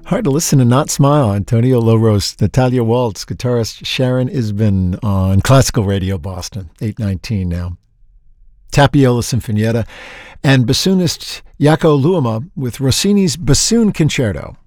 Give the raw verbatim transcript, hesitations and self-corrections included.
Hard to listen and not smile. Antonio Lowrose, Natalia Waltz, guitarist Sharon Isbin on Classical Radio Boston, eight nineteen now. Tapiola Sinfonietta, and bassoonist Jaakko Luoma with Rossini's Bassoon Concerto.